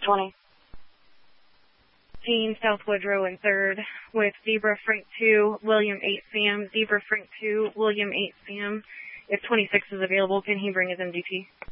20. Gene South Woodrow in third with Zebra Frank 2, William 8 Sam, Zebra Frank 2, William 8 Sam. If 26 is available, can he bring his MDT?